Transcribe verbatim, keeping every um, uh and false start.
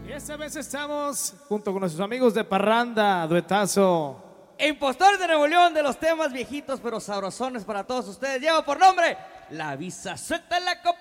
Y esta vez estamos junto con nuestros amigos de Parranda, duetazo. Impostores de Nuevo León, de los temas viejitos pero sabrosones para todos ustedes. Lleva por nombre La Visa. Suelta la copa.